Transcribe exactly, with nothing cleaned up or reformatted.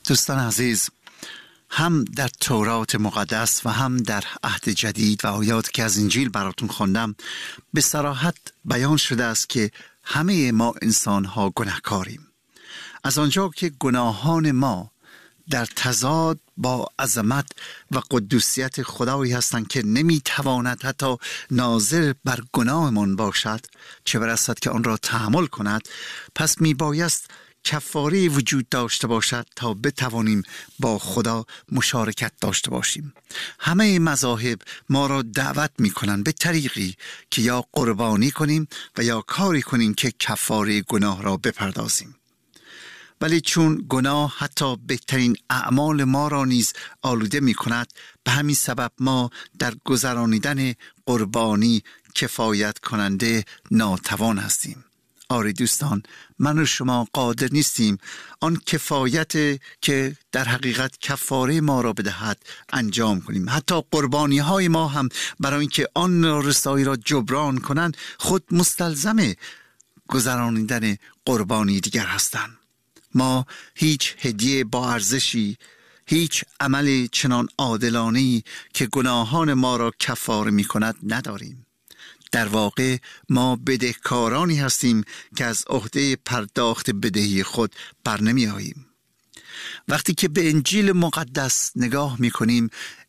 دوستان عزیز، هم در تورات مقدس و هم در عهد جدید و آیاتی که از انجیل براتون خواندم به صراحت بیان شده است که همه ما انسان ها گناهکاریم. از آنجا که گناهان ما در تضاد با عظمت و قدوسیت خدایی هستند که نمیتواند حتی ناظر بر گناهمان باشد، چه برسد که آن را تحمل کند، پس میبایست کفاره وجود داشته باشد تا بتوانیم با خدا مشارکت داشته باشیم. همه مذاهب ما را دعوت می کنند به طریقی که یا قربانی کنیم و یا کاری کنیم که کفاره گناه را بپردازیم. ولی چون گناه حتی بهترین اعمال ما را نیز آلوده می کند، به همین سبب ما در گذرانیدن قربانی کفایت کننده ناتوان هستیم. آری دوستان، من و شما قادر نیستیم آن کفایت که در حقیقت کفاره ما را بدهد انجام کنیم. حتی قربانی های ما هم برای اینکه آن رسایی را جبران کنند خود مستلزم گذرانیدن قربانی دیگر هستند. ما هیچ هدیه با ارزشی، هیچ عمل چنان عادلانه‌ای که گناهان ما را کفاره می کند نداریم. در واقع ما بدهکارانی هستیم که از عهده پرداخت بدهی خود بر نمی آییم. وقتی که به انجیل مقدس نگاه می کنیم،